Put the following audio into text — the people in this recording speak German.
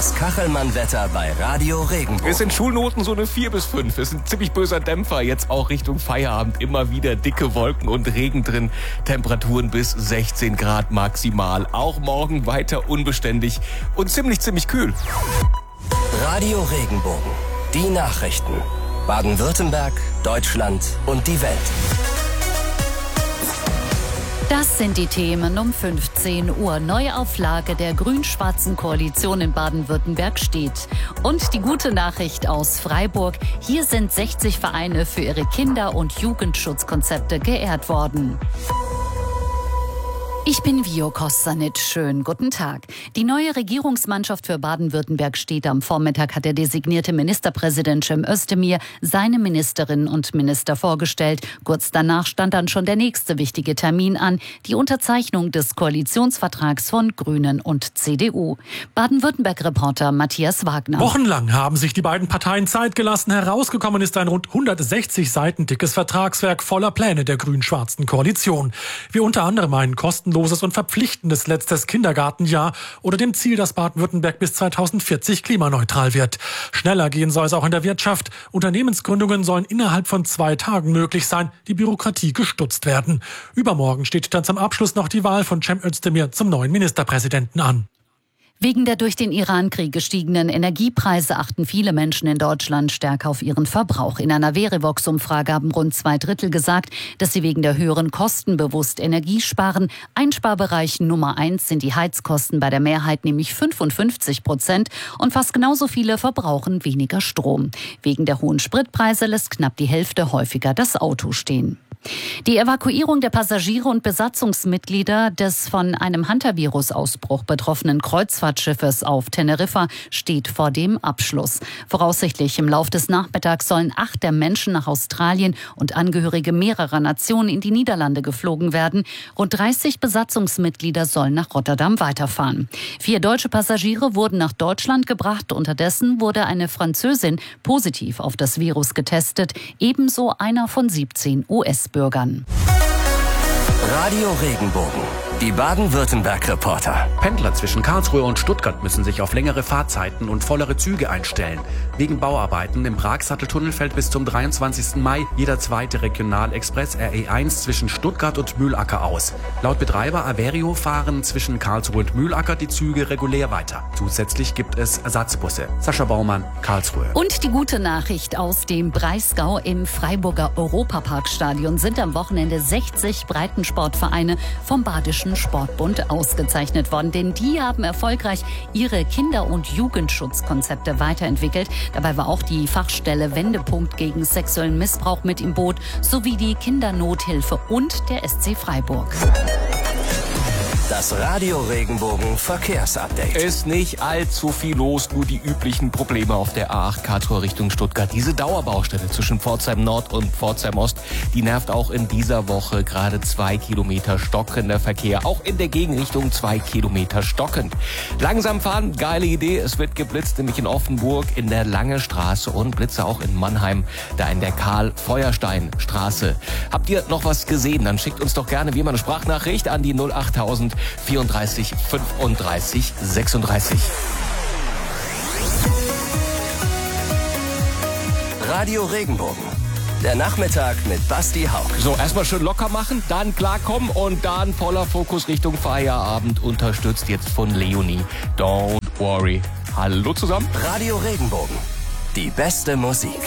Das Kachelmann-Wetter bei Radio Regenbogen. Es sind Schulnoten so eine 4 bis 5. Es ist ein ziemlich böser Dämpfer. Jetzt auch Richtung Feierabend. Immer wieder dicke Wolken und Regen drin. Temperaturen bis 16 Grad maximal. Auch morgen weiter unbeständig und ziemlich kühl. Radio Regenbogen. Die Nachrichten. Baden-Württemberg, Deutschland und die Welt. Das sind die Themen um 15 Uhr. Neuauflage der grün-schwarzen Koalition in Baden-Württemberg steht. Und die gute Nachricht aus Freiburg. Hier sind 60 Vereine für ihre Kinder- und Jugendschutzkonzepte geehrt worden. Ich bin Vio Kostanic. Schönen guten Tag. Die neue Regierungsmannschaft für Baden-Württemberg steht. Am Vormittag hat der designierte Ministerpräsident Cem Özdemir seine Ministerinnen und Minister vorgestellt. Kurz danach stand dann schon der nächste wichtige Termin an, die Unterzeichnung des Koalitionsvertrags von Grünen und CDU. Baden-Württemberg-Reporter Matthias Wagner. Wochenlang haben sich die beiden Parteien Zeit gelassen. Herausgekommen ist ein rund 160 Seiten dickes Vertragswerk voller Pläne der grün-schwarzen Koalition. Wie unter anderem ein kostenloses und verpflichtendes letztes Kindergartenjahr oder dem Ziel, dass Baden-Württemberg bis 2040 klimaneutral wird. Schneller gehen soll es auch in der Wirtschaft. Unternehmensgründungen sollen innerhalb von 2 Tagen möglich sein, die Bürokratie gestutzt werden. Übermorgen steht dann zum Abschluss noch die Wahl von Cem Özdemir zum neuen Ministerpräsidenten an. Wegen der durch den Irankrieg gestiegenen Energiepreise achten viele Menschen in Deutschland stärker auf ihren Verbrauch. In einer Verivox-Umfrage haben rund 2/3 gesagt, dass sie wegen der höheren Kosten bewusst Energie sparen. Einsparbereich Nummer 1 sind die Heizkosten, bei der Mehrheit nämlich 55%. Und fast genauso viele verbrauchen weniger Strom. Wegen der hohen Spritpreise lässt knapp die Hälfte häufiger das Auto stehen. Die Evakuierung der Passagiere und Besatzungsmitglieder des von einem Hantavirus-Ausbruch betroffenen Kreuzfahrtschiffes auf Teneriffa steht vor dem Abschluss. Voraussichtlich im Lauf des Nachmittags sollen 8 der Menschen nach Australien und Angehörige mehrerer Nationen in die Niederlande geflogen werden. Rund 30 Besatzungsmitglieder sollen nach Rotterdam weiterfahren. 4 deutsche Passagiere wurden nach Deutschland gebracht. Unterdessen wurde eine Französin positiv auf das Virus getestet. Ebenso einer von 17 US-Bürgern. Radio Regenbogen. Die Baden-Württemberg-Reporter. Pendler zwischen Karlsruhe und Stuttgart müssen sich auf längere Fahrzeiten und vollere Züge einstellen. Wegen Bauarbeiten im Pragsatteltunnel fällt bis zum 23. Mai jeder zweite Regionalexpress RE1 zwischen Stuttgart und Mühlacker aus. Laut Betreiber Averio fahren zwischen Karlsruhe und Mühlacker die Züge regulär weiter. Zusätzlich gibt es Ersatzbusse. Sascha Baumann, Karlsruhe. Und die gute Nachricht aus dem Breisgau: Im Freiburger Europaparkstadion sind am Wochenende 60 Breitensportvereine vom Badischen Sportbund ausgezeichnet worden, denn die haben erfolgreich ihre Kinder- und Jugendschutzkonzepte weiterentwickelt. Dabei war auch die Fachstelle Wendepunkt gegen sexuellen Missbrauch mit im Boot, sowie die Kindernothilfe und der SC Freiburg. Das Radio Regenbogen Verkehrsupdate. Ist nicht allzu viel los, nur die üblichen Probleme auf der A8 Karlsruhe Richtung Stuttgart. Diese Dauerbaustelle zwischen Pforzheim Nord und Pforzheim Ost, die nervt auch in dieser Woche. Gerade 2 Kilometer stockender Verkehr. Auch in der Gegenrichtung 2 Kilometer stockend. Langsam fahren, geile Idee. Es wird geblitzt, nämlich in Offenburg in der Lange Straße und Blitze auch in Mannheim, da in der Karl-Feuerstein-Straße. Habt ihr noch was gesehen? Dann schickt uns doch gerne wie immer eine Sprachnachricht an die 08000 34 35 36. Radio Regenbogen. Der Nachmittag mit Basti Hauck. So, erstmal schön locker machen, dann klarkommen und dann voller Fokus Richtung Feierabend, unterstützt jetzt von Leonie. Don't worry. Hallo zusammen. Radio Regenbogen. Die beste Musik.